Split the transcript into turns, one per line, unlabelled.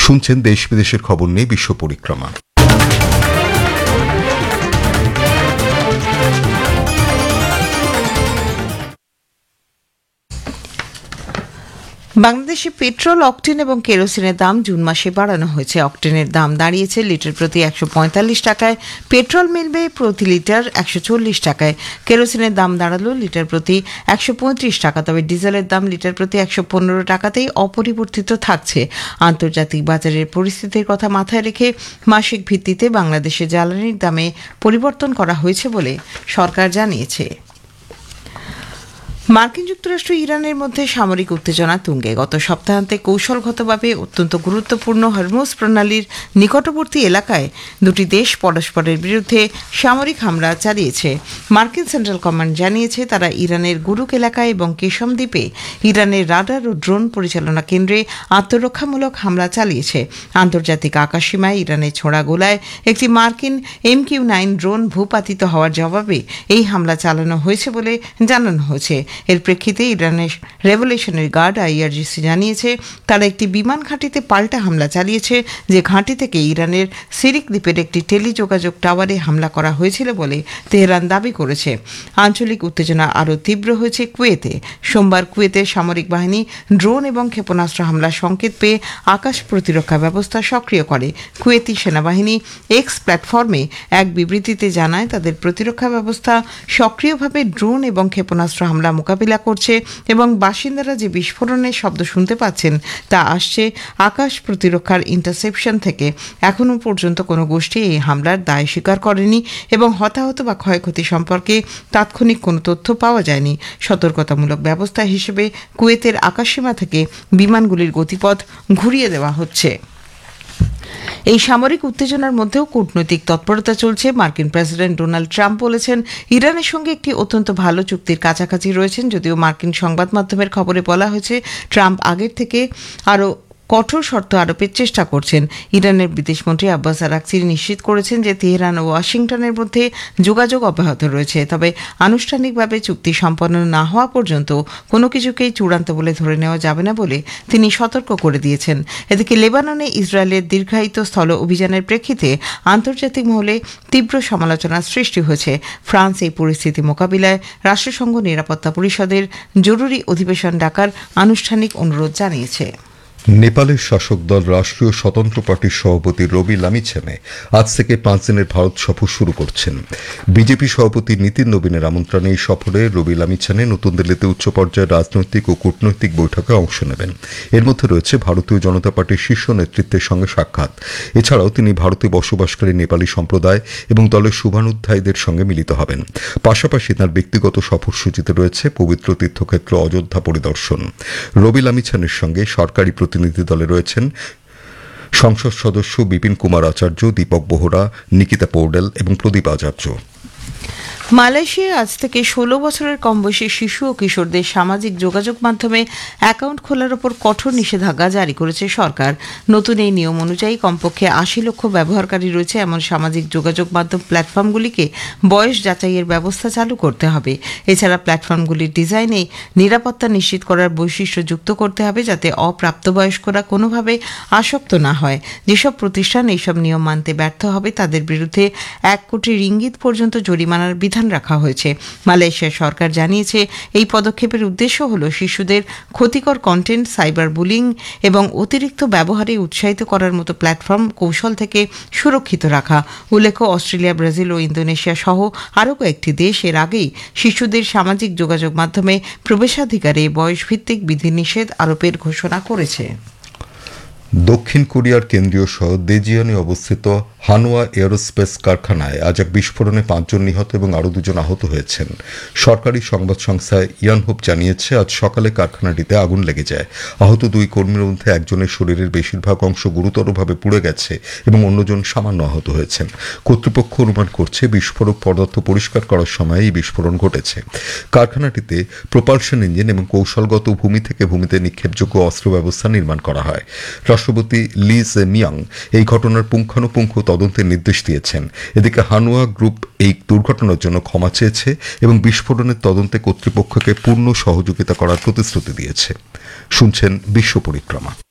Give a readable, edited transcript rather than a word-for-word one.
শুনছেন দেশ বিদেশের খবর নিয়ে বিশ্ব পরিক্রমা।
বাংলাদেশে পেট্রোল, অকটেন এবং কেরোসিনের দাম জুন মাসে বাড়ানো হয়েছে। অকটেনের দাম দাঁড়িয়েছে লিটার প্রতি 145 টাকায়, পেট্রোল মিলবে প্রতি লিটার 140 টাকায়, কেরোসিনের দাম দাঁড়ালো লিটার প্রতি 135 টাকা, তবে ডিজেলের দাম লিটার প্রতি 115 টাকাতেই অপরিবর্তিত থাকছে। আন্তর্জাতিক বাজারের পরিস্থিতির কথা মাথায় রেখে মাসিক ভিত্তিতে বাংলাদেশে জ্বালানির দামে পরিবর্তন করা হয়েছে বলে সরকার জানিয়েছে। মার্কিন যুক্তরাষ্ট্র ইরানের মধ্যে সামরিক উত্তেজনা তুঙ্গে। গত সপ্তাহান্তে কৌশলগতভাবে অত্যন্ত গুরুত্বপূর্ণ হরমুজ প্রণালীর নিকটবর্তী এলাকায় দুটি দেশ পরস্পরের বিরুদ্ধে সামরিক হামলা চালিয়েছে। মার্কিন সেন্ট্রাল কমান্ড জানিয়েছে তারা ইরানের গুরুক এলাকায় এবং কেশম দ্বীপে ইরানের রাডার ও ড্রোন পরিচালনা কেন্দ্রে আত্মরক্ষামূলক হামলা চালিয়েছে। আন্তর্জাতিক আকাশসীমায় ইরানের ছোড়া গোলায় একটি মার্কিন MQ-9 ড্রোন ভূপাতিত হওয়ার জবাবে এই হামলা চালানো হয়েছে বলে জানানো হয়েছে। এর প্রেক্ষিতে ইরানের রেভলিউশনারি গার্ড IRGC জানিয়েছে তারা একটি বিমান ঘাঁটিতে পাল্টা হামলা চালিয়েছে, যে ঘাঁটি থেকে ইরানের সিরিক দ্বীপের একটি টেলিযোগাযোগ টাওয়ারে হামলা করা হয়েছিল বলে তেহরান দাবি করেছে। আঞ্চলিক উত্তেজনা আরও তীব্র হয়েছে কুয়েতে। সোমবার কুয়েতের সামরিক বাহিনী ড্রোন এবং ক্ষেপণাস্ত্র হামলার সংকেত পেয়ে আকাশ প্রতিরক্ষা ব্যবস্থা সক্রিয় করে। কুয়েতি সেনাবাহিনী এক্স প্ল্যাটফর্মে এক বিবৃতিতে জানায় তাদের প্রতিরক্ষা ব্যবস্থা সক্রিয়ভাবে ড্রোন এবং ক্ষেপণাস্ত্র হামলা মোকাবিলা করছে এবং বাসিন্দারা যে বিস্ফোরণের শব্দ শুনতে পাচ্ছেন তা আসছে আকাশ প্রতিরক্ষার ইন্টারসেপশন থেকে। এখনও পর্যন্ত কোনো গোষ্ঠী এই হামলার দায় স্বীকার করেনি এবং হতাহত বা ক্ষয়ক্ষতি সম্পর্কে তাৎক্ষণিক কোনো তথ্য পাওয়া যায়নি। সতর্কতামূলক ব্যবস্থা হিসেবে কুয়েতের আকাশসীমা থেকে বিমানগুলির গতিপথ ঘুরিয়ে দেওয়া হচ্ছে। এই সামরিক উত্তেজনার মধ্যেও কূটনৈতিক তৎপরতা চলছে। মার্কিন প্রেসিডেন্ট ডোনাল্ড ট্রাম্প বলেছেন ইরানের সঙ্গে একটি অত্যন্ত ভালো চুক্তির কাছাকাছি রয়েছেন। যদিও মার্কিন সংবাদ মাধ্যমের খবরে বলা হয়েছে ট্রাম্প আগের থেকে আরও কঠোর শর্ত আরোপের চেষ্টা করছেন। ইরানের বিদেশমন্ত্রী আব্বাস আরাকচি নিশ্চিত করেছেন যে তেহরান ও ওয়াশিংটনের মধ্যে যোগাযোগ অব্যাহত রয়েছে, তবে আনুষ্ঠানিকভাবে চুক্তি সম্পন্ন না হওয়া পর্যন্ত কোনো কিছুকেই চূড়ান্ত বলে ধরে নেওয়া যাবে না বলে তিনি সতর্ক করে দিয়েছেন। এদিকে লেবাননে ইসরায়েলের দীর্ঘায়িত স্থল অভিযানের প্রেক্ষিতে আন্তর্জাতিক মহলে তীব্র সমালোচনার সৃষ্টি হয়েছে। ফ্রান্স এই পরিস্থিতি মোকাবিলায় রাষ্ট্রসংঘ নিরাপত্তা পরিষদের জরুরি অধিবেশন ডাকার আনুষ্ঠানিক অনুরোধ জানিয়েছে।
নেপালের শাসক দল রাষ্ট্রীয় স্বতন্ত্র পার্টির সভাপতি রবি লামিছানে আজ থেকে 5 দিনের ভারত সফর শুরু করছেন। বিজেপি সভাপতি নীতিন নবীনের আমন্ত্রণে এই সফরে রবি লামিছানে নতুন দিল্লিতে উচ্চ পর্যায়ের রাজনৈতিক ও কূটনৈতিক বৈঠকে অংশ নেবেন। এর মধ্যে রয়েছে ভারতীয় জনতা পার্টির শীর্ষ নেতৃত্বের সঙ্গে সাক্ষাৎ। এছাড়াও তিনি ভারতে বসবাসকারী নেপালি সম্প্রদায় এবং দলের শুভানুধ্যায়ীদের সঙ্গে মিলিত হবেন। পাশাপাশি তাঁর ব্যক্তিগত সফরসূচিতে রয়েছে পবিত্র তীর্থক্ষেত্র অযোধ্যা পরিদর্শন। রবি লামিছানের সঙ্গে সরকারি প্রতিনিধি দলে রয়েছেন সংসদ সদস্য বিপিন কুমার আচার্য, দীপক বোহরা, নিকিতা পৌডেল এবং প্রদীপ আচার্য।
মালয়েশিয়ায় আজ থেকে 16 বছরের কম বয়সী শিশু ও কিশোরদের সামাজিক যোগাযোগ মাধ্যমে অ্যাকাউন্ট খোলার ওপর কঠোর নিষেধাজ্ঞা জারি করেছে সরকার। নতুন এই নিয়ম অনুযায়ী কমপক্ষে 80 লক্ষ ব্যবহারকারী রয়েছে এমন সামাজিক যোগাযোগ মাধ্যম প্ল্যাটফর্মগুলিকে বয়স যাচাইয়ের ব্যবস্থা চালু করতে হবে। এছাড়া প্ল্যাটফর্মগুলির ডিজাইনে নিরাপত্তা নিশ্চিত করার বৈশিষ্ট্য যুক্ত করতে হবে যাতে অপ্রাপ্তবয়স্করা কোনোভাবে আসক্ত না হয়। যেসব প্রতিষ্ঠান এইসব নিয়ম মানতে ব্যর্থ হবে তাদের বিরুদ্ধে 1 কোটি রিঙ্গিত পর্যন্ত জরিমানার বিধান রাখা হয়েছে। মালয়েশিয়ার সরকার জানিয়েছে এই পদক্ষেপের উদ্দেশ্য হল শিশুদের ক্ষতিকর কন্টেন্ট, সাইবার বুলিং এবং অতিরিক্ত ব্যবহারে উৎসাহিত করার মতো প্ল্যাটফর্ম কৌশল থেকে সুরক্ষিত রাখা। উল্লেখ্য, অস্ট্রেলিয়া, ব্রাজিল ও ইন্দোনেশিয়া সহ আরও কয়েকটি দেশ এর আগেই শিশুদের সামাজিক যোগাযোগ মাধ্যমে প্রবেশাধিকারে বয়সভিত্তিক বিধিনিষেধ আরোপের ঘোষণা করেছে।
দক্ষিণ কোরিয়ার কেন্দ্রীয় শহর দেজিয়ানে অবস্থিত হানুয়া এয়ারোস্পেস কারখানায় আজ এক বিস্ফোরণে 5 জন নিহত এবং আরও 2 জন আহত হয়েছেন। সরকারি সংবাদ সংস্থা ইয়ানহুপ জানিয়েছে আজ সকালে কারখানাটিতে আগুন লেগে যায়। আহত 2 কর্মীর মধ্যে একজনের শরীরের বেশিরভাগ অংশ গুরুতরভাবে পুড়ে গেছে এবং অন্যজন সামান্য আহত হয়েছেন। কর্তৃপক্ষ অনুমান করছে বিস্ফোরক পদার্থ পরিষ্কার করার সময় এই বিস্ফোরণ ঘটেছে। কারখানাটিতে প্রপালশন ইঞ্জিন এবং কৌশলগত ভূমি থেকে ভূমিতে নিক্ষেপযোগ্য অস্ত্র ব্যবস্থা নির্মাণ করা হয়। রাষ্ট্রপতি লি জে-মিয়াং এই ঘটনার পুঙ্খানুপুঙ্খ তদন্তের নির্দেশ দিয়েছেন। এদিকে হানুয়া গ্রুপ এই দুর্ঘটনার জন্য ক্ষমা চেয়েছে এবং বিস্ফোরণের তদন্তে কর্তৃপক্ষকে পূর্ণ সহযোগিতা করার প্রতিশ্রুতি দিয়েছে। শুনছেন বিশ্ব পরিক্রমা।